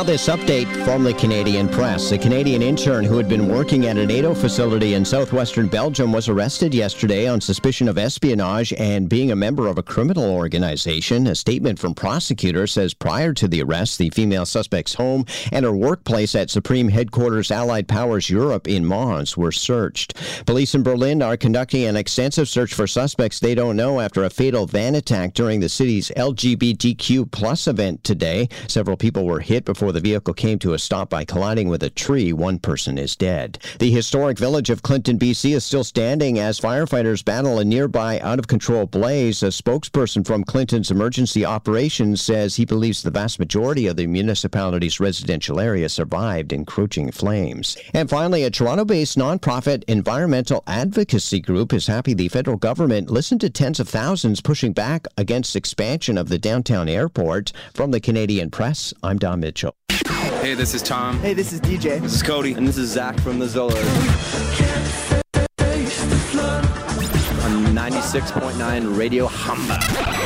this update from the Canadian press. A Canadian intern who had been working at a NATO facility in southwestern Belgium was arrested yesterday on suspicion of espionage and being a member of a criminal organization. A statement from prosecutors says prior to the arrest, the female suspect's home and her workplace at Supreme Headquarters Allied Powers Europe in Mons were searched. Police in Berlin are conducting an extensive search for suspects they don't know after a fatal van attack during the city's LGBTQ plus event today. Several people were hit before the vehicle came to a stop by colliding with a tree. One person is dead. The historic village of Clinton, BC is still standing as firefighters battle a nearby out-of-control blaze. A spokesperson from Clinton's emergency operations says he believes the vast majority of the municipality's residential area survived encroaching flames. And finally, a Toronto-based nonprofit environmental advocacy group is happy the federal government listened to tens of thousands pushing back against expansion of the downtown airport. From the Canadian press, I'm Don Mitchell. Hey, this is Tom. Hey, this is DJ. This is Cody. And this is Zach from the Zollers. On 96.9 Radio Hamba.